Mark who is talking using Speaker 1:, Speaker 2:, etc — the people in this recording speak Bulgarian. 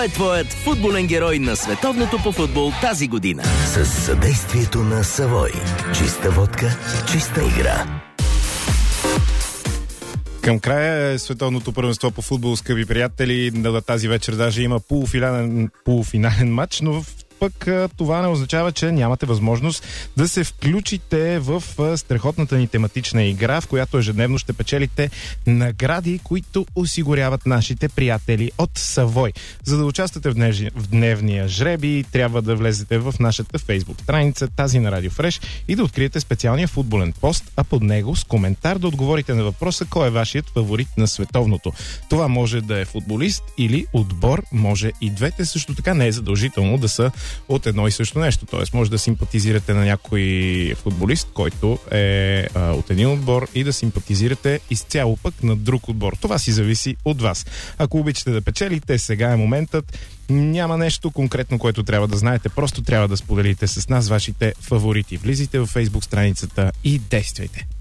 Speaker 1: Кой е твоят футболен герой на световното по футбол тази година?
Speaker 2: С съдействието на Савой. Чиста водка, чиста игра.
Speaker 3: Към края е световното първенство по футбол, скъпи приятели. Тази вечер даже има полуфинален матч, но пък това не означава, че нямате възможност да се включите в страхотната ни тематична игра, в която ежедневно ще печелите награди, които осигуряват нашите приятели от Савой. За да участвате в дневния жреби, трябва да влезете в нашата фейсбук страница, тази на Радио Фреш, и да откриете специалния футболен пост, а под него с коментар да отговорите на въпроса кой е вашият фаворит на световното. Това може да е футболист или отбор, може и двете. Също така не е задължително да са от едно и също нещо. Тоест, може да симпатизирате на някой футболист, който е от един отбор, и да симпатизирате изцяло пък на друг отбор. Това си зависи от вас. Ако обичате да печелите, сега е моментът. Няма нещо конкретно, което трябва да знаете. Просто трябва да споделите с нас вашите фаворити. Влизайте в фейсбук страницата и действайте.